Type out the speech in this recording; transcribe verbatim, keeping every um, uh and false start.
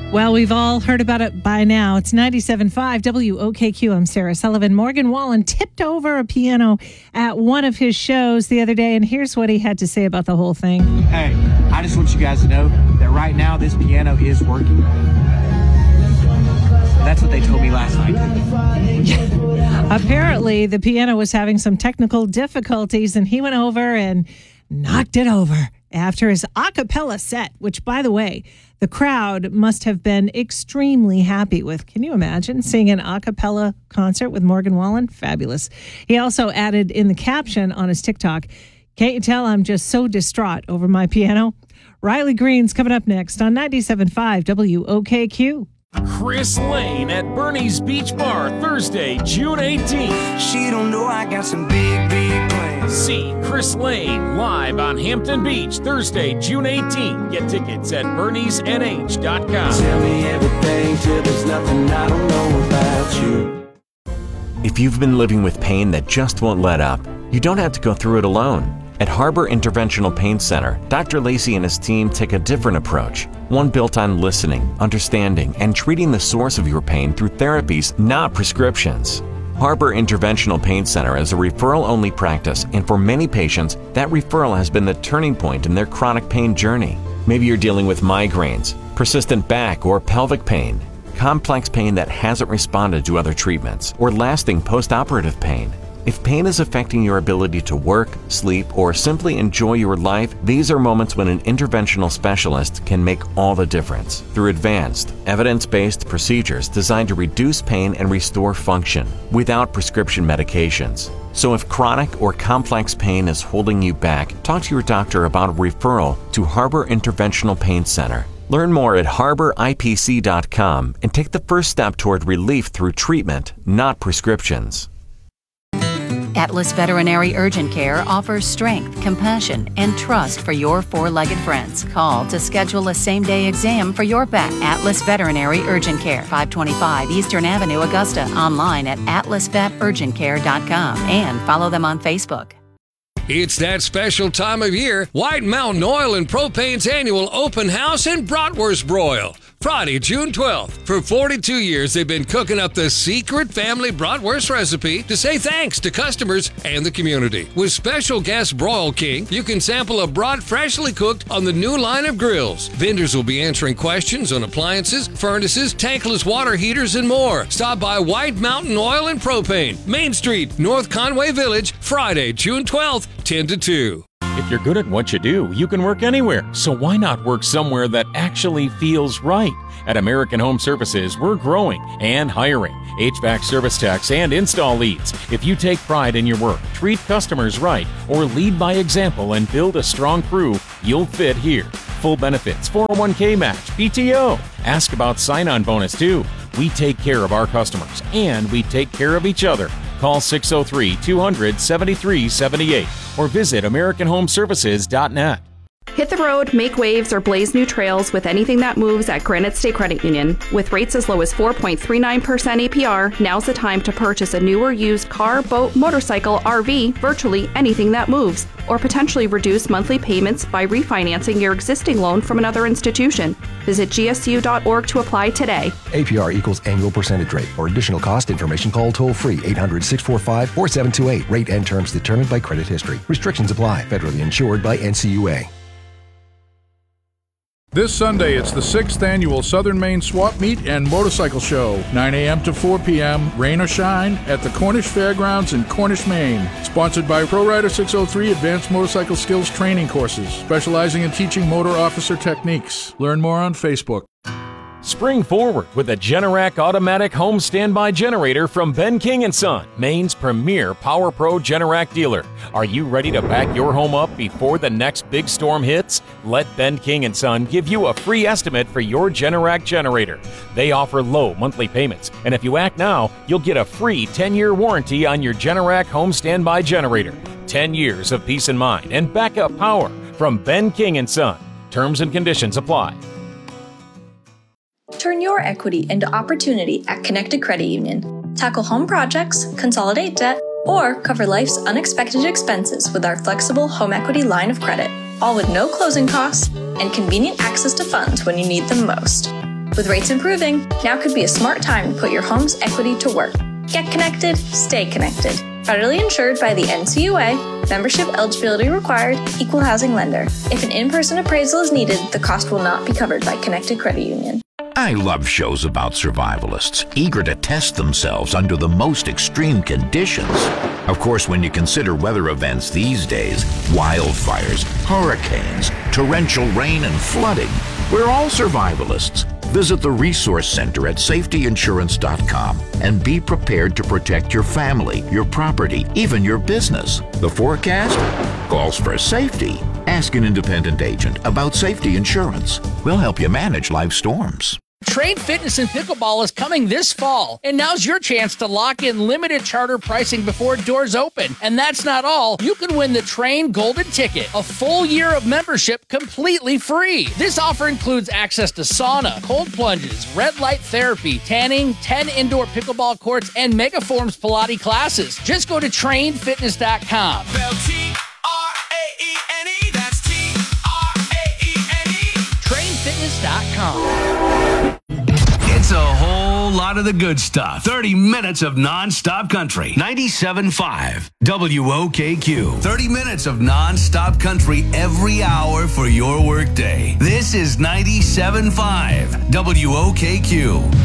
Well, we've all heard about it by now. It's ninety-seven point five W O K Q. I'm Sarah Sullivan. Morgan Wallen tipped over a piano at one of his shows the other day, and here's what he had to say about the whole thing. Hey, I just want you guys to know that right now this piano is working. That's what they told me last night. Apparently, the piano was having some technical difficulties, and he went over and knocked it over after his a cappella set, which, by the way, the crowd must have been extremely happy with. Can you imagine seeing an a cappella concert with Morgan Wallen? Fabulous. He also added in the caption on his TikTok, "Can't you tell I'm just so distraught over my piano?" Riley Green's coming up next on ninety-seven point five W O K Q. Chris Lane at Bernie's Beach Bar, Thursday, June eighteenth. She don't know I got some big, big plans. See Chris Lane live on Hampton Beach, Thursday, June eighteenth. Get tickets at bernies n h dot com. Tell me everything till there's nothing I don't know about you. If you've been living with pain that just won't let up, you don't have to go through it alone. At Harbor Interventional Pain Center, Doctor Lacey and his team take a different approach, one built on listening, understanding, and treating the source of your pain through therapies, not prescriptions. Harbor Interventional Pain Center is a referral-only practice, and for many patients, that referral has been the turning point in their chronic pain journey. Maybe you're dealing with migraines, persistent back or pelvic pain, complex pain that hasn't responded to other treatments, or lasting post-operative pain. If pain is affecting your ability to work, sleep, or simply enjoy your life, these are moments when an interventional specialist can make all the difference through advanced, evidence-based procedures designed to reduce pain and restore function without prescription medications. So if chronic or complex pain is holding you back, talk to your doctor about a referral to Harbor Interventional Pain Center. Learn more at harbor I P C dot com and take the first step toward relief through treatment, not prescriptions. Atlas Veterinary Urgent Care offers strength, compassion, and trust for your four-legged friends. Call to schedule a same-day exam for your pet. Atlas Veterinary Urgent Care, five twenty-five Eastern Avenue, Augusta. Online at atlas vet urgent care dot com and follow them on Facebook. It's that special time of year, White Mountain Oil and Propane's annual open house in Bratwurst Broil. Friday, June twelfth. For forty-two years, they've been cooking up the secret family bratwurst recipe to say thanks to customers and the community. With special guest Broil King, you can sample a brat freshly cooked on the new line of grills. Vendors will be answering questions on appliances, furnaces, tankless water heaters, and more. Stop by White Mountain Oil and Propane, Main Street, North Conway Village, Friday, June twelfth, ten to two. If you're good at what you do, you can work anywhere. So why not work somewhere that actually feels right? At American Home Services, we're growing and hiring H V A C service techs and install leads. If you take pride in your work, treat customers right, or lead by example and build a strong crew, you'll fit here. Full benefits, four oh one k match, P T O. Ask about sign-on bonus too. We take care of our customers and we take care of each other. Call six oh three, two hundred, seventy-three seventy-eight or visit american home services dot net. Hit the road, make waves, or blaze new trails with anything that moves at Granite State Credit Union. With rates as low as four point three nine percent A P R, now's the time to purchase a new or used car, boat, motorcycle, R V, virtually anything that moves, or potentially reduce monthly payments by refinancing your existing loan from another institution. Visit G S U dot org to apply today. A P R equals annual percentage rate. For additional cost information, call toll-free eight hundred, six four five, four seven two eight. Rate and terms determined by credit history. Restrictions apply. Federally insured by N C U A. This Sunday, it's the sixth annual Southern Maine Swap Meet and Motorcycle Show, nine a.m. to four p.m., rain or shine, at the Cornish Fairgrounds in Cornish, Maine. Sponsored by ProRider six oh three Advanced Motorcycle Skills Training Courses, specializing in teaching motor officer techniques. Learn more on Facebook. Spring forward with a Generac automatic home standby generator from Ben King and Son, Maine's premier Power Pro Generac dealer. Are you ready to back your home up before the next big storm hits? Let Ben King and Son give you a free estimate for your Generac generator. They offer low monthly payments, and if you act now, you'll get a free ten-year warranty on your Generac home standby generator. ten years of peace of mind and backup power from Ben King and Son. Terms and conditions apply. Turn your equity into opportunity at Connected Credit Union. Tackle home projects, consolidate debt, or cover life's unexpected expenses with our flexible home equity line of credit, all with no closing costs and convenient access to funds when you need them most. With rates improving, now could be a smart time to put your home's equity to work. Get connected, stay connected. Federally insured by the N C U A, membership eligibility required, equal housing lender. If an in-person appraisal is needed, the cost will not be covered by Connected Credit Union. I love shows about survivalists, eager to test themselves under the most extreme conditions. Of course, when you consider weather events these days, wildfires, hurricanes, torrential rain, and flooding, we're all survivalists. Visit the Resource Center at safety insurance dot com and be prepared to protect your family, your property, even your business. The forecast calls for safety. Ask an independent agent about safety insurance. We'll help you manage life storms. Train Fitness and Pickleball is coming this fall, and now's your chance to lock in limited charter pricing before doors open. And that's not all. You can win the Train Golden Ticket, a full year of membership completely free. This offer includes access to sauna, cold plunges, red light therapy, tanning, ten indoor pickleball courts, and Megaforms Pilates classes. Just go to train fitness dot com. train fitness dot com. It's a whole lot of the good stuff. thirty minutes of non-stop country. ninety-seven point five W O K Q. thirty minutes of non-stop country every hour for your workday. This is ninety-seven point five W O K Q.